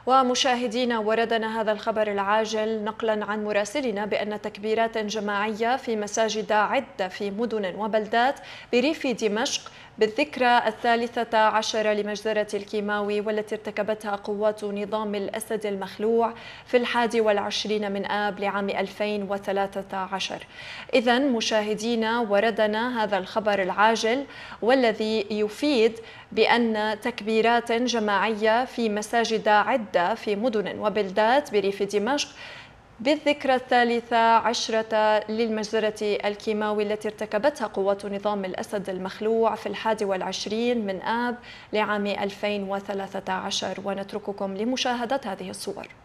ومشاهدينا، وردنا هذا الخبر العاجل نقلا عن مراسلنا بأن تكبيرات جماعية في مساجد عدة في مدن وبلدات بريف دمشق بالذكرى 13 لمجزرة الكيماوي والتي ارتكبتها قوات نظام الأسد المخلوع في 21 من آب لعام 2013. إذن مشاهدينا، وردنا هذا الخبر العاجل والذي يفيد بأن تكبيرات جماعية في مساجد عدة في مدن وبلدات بريف دمشق بالذكرى 13 للمجزرة الكيماوي التي ارتكبتها قوات نظام الأسد المخلوع في 21 من آب لعام 2013. ونترككم لمشاهدة هذه الصور.